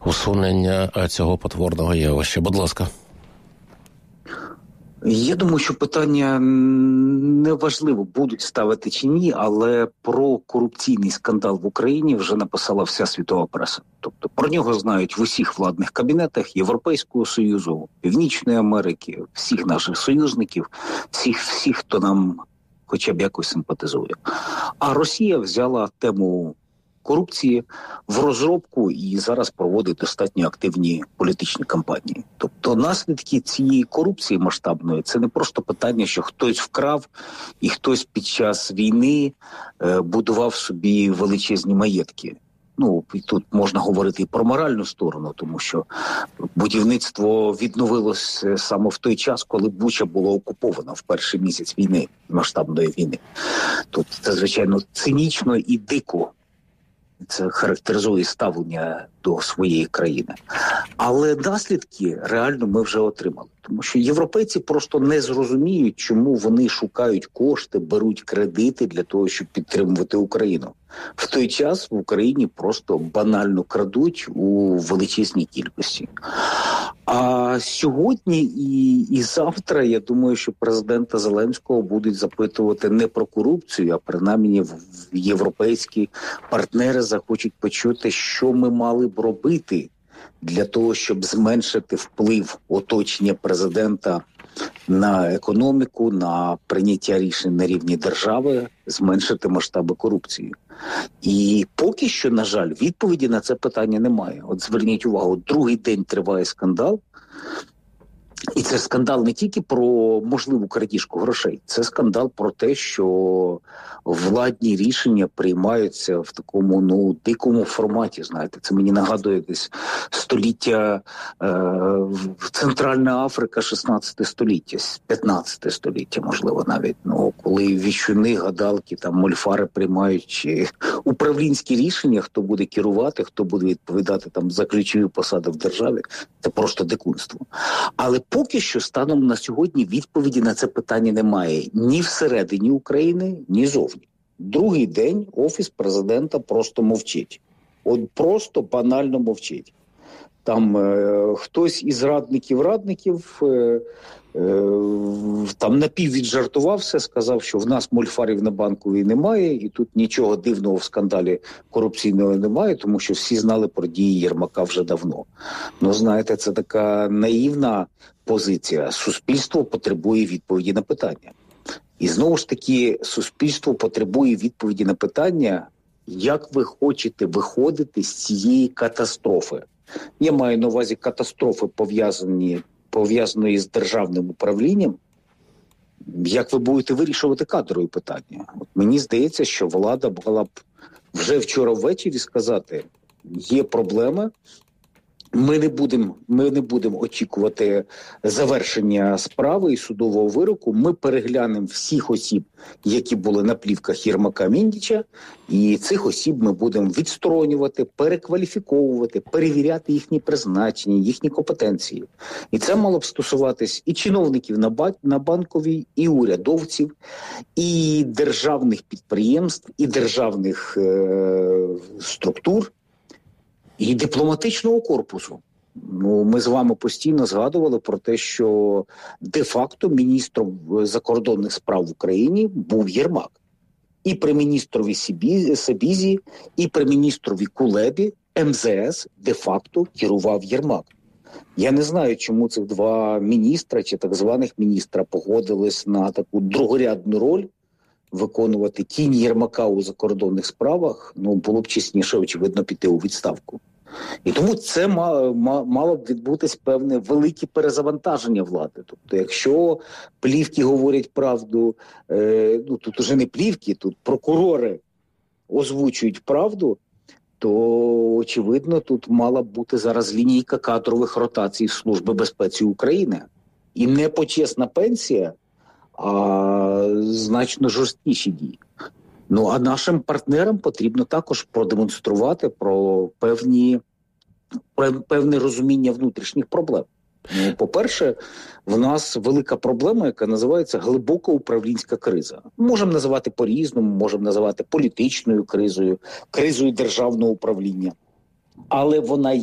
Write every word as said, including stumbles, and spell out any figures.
усунення цього потворного явища. Будь ласка. Я думаю, що питання неважливо, будуть ставити чи ні, але про корупційний скандал в Україні вже написала вся світова преса. Тобто про нього знають в усіх владних кабінетах Європейського Союзу, Північної Америки, всіх наших союзників, всіх, всіх, хто нам хоча б якось симпатизує. А Росія взяла тему корупції в розробку і зараз проводить достатньо активні політичні кампанії. Тобто наслідки цієї корупції масштабної – це не просто питання, що хтось вкрав і хтось під час війни е, будував собі величезні маєтки. Ну, і тут можна говорити і про моральну сторону, тому що будівництво відновилось саме в той час, коли Буча була окупована в перший місяць війни, масштабної війни. Тобто це, звичайно, цинічно і дико. Це характеризує ставлення до своєї країни. Але наслідки реально ми вже отримали. Тому що європейці просто не зрозуміють, чому вони шукають кошти, беруть кредити для того, щоб підтримувати Україну. В той час в Україні просто банально крадуть у величезній кількості. А сьогодні і, і завтра, я думаю, що президента Зеленського будуть запитувати не про корупцію, а принаймні в європейські партнери захочуть почути, що ми мали б робити для того, щоб зменшити вплив оточення президента на економіку, на прийняття рішень на рівні держави, зменшити масштаби корупції. І поки що, на жаль, відповіді на це питання немає. От зверніть увагу, другий день триває скандал. І це скандал не тільки про можливу крадіжку грошей, це скандал про те, що владні рішення приймаються в такому, ну, дикому форматі, знаєте. Це мені нагадує десь століття, е, Центральна Африка, шістнадцяте століття, п'ятнадцяте століття, можливо, навіть. Ну, коли віщуни, гадалки, там, мольфари приймають управлінські рішення, хто буде керувати, хто буде відповідати там за ключові посади в державі, це просто дикунство. Але поки що, станом на сьогодні, відповіді на це питання немає ні всередині України, ні зовні. Другий день Офіс президента просто мовчить. От просто банально мовчить. Там е, хтось із радників-радників е, е, там напіввіджартувався, сказав, що в нас мольфарів на Банковій немає, і тут нічого дивного в скандалі корупційного немає, тому що всі знали про дії Єрмака вже давно. Ну, знаєте, це така наївна позиція. Суспільство потребує відповіді на питання. І знову ж таки, суспільство потребує відповіді на питання, як ви хочете виходити з цієї катастрофи. Я маю на увазі катастрофи, пов'язані, пов'язаної з державним управлінням. Як ви будете вирішувати кадрові питання? От мені здається, що влада могла б вже вчора ввечері сказати, є проблема, ми не будемо, ми не будемо очікувати завершення справи і судового вироку. Ми переглянемо всіх осіб, які були на плівках Єрмака Міндіча, і цих осіб ми будемо відсторонювати, перекваліфіковувати, перевіряти їхні призначення, їхні компетенції. І це мало б стосуватись і чиновників на, ба- на Банковій, і урядовців, і державних підприємств, і державних е- структур, і дипломатичного корпусу. Ну, ми з вами постійно згадували про те, що де-факто міністром закордонних справ в Україні був Єрмак. І при міністрові Сабізі, і при міністрові Кулебі ем зе ес де-факто керував Єрмак. Я не знаю, чому цих два міністра, чи так званих міністра, погодились на таку другорядну роль виконувати тінь Єрмака у закордонних справах. Ну, було б чесніше, очевидно, піти у відставку. І тому це мало, мало б відбутись певне велике перезавантаження влади. Тобто, якщо плівки говорять правду, е, ну тут уже не плівки, тут прокурори озвучують правду, то, очевидно, тут мала б бути зараз лінійка кадрових ротацій Служби безпеки України. І не почесна пенсія, а значно жорсткіші дії. Ну, а нашим партнерам потрібно також продемонструвати про певні, певне розуміння внутрішніх проблем. Ну, по-перше, в нас велика проблема, яка називається глибока управлінська криза. Можемо називати по-різному, можемо називати політичною кризою, кризою державного управління. Але вона